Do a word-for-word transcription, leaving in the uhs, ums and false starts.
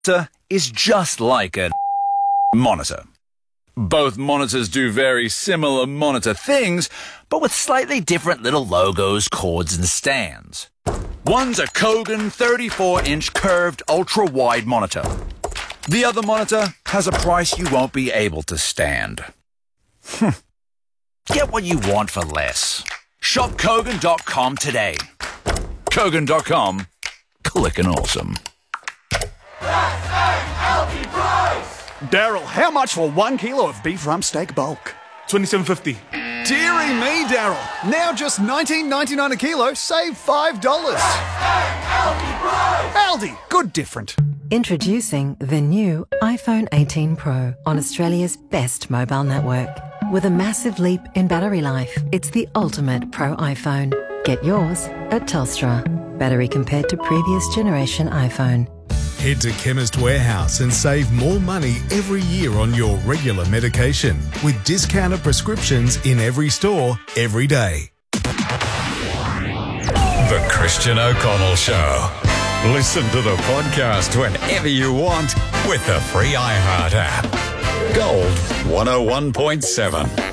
monitor is just like a monitor. Both monitors do very similar monitor things, but with slightly different little logos, cords, and stands. One's a Kogan thirty-four inch curved ultra-wide monitor. The other monitor has a price you won't be able to stand. Get what you want for less. Shop Kogan dot com today. Kogan dot com. Clickin' awesome. Daryl, how much for one kilo of beef rump steak bulk? twenty-seven fifty. Deary me, Daryl. Now just nineteen ninety-nine a kilo, save five dollars. Aldi, good different. Introducing the new iPhone eighteen Pro on Australia's best mobile network. With a massive leap in battery life, it's the ultimate Pro iPhone. Get yours at Telstra. Battery compared to previous generation iPhone. Head to Chemist Warehouse and save more money every year on your regular medication with discounted prescriptions in every store, every day. The Christian O'Connell Show. Listen to the podcast whenever you want with the free iHeart app. Gold one oh one point seven.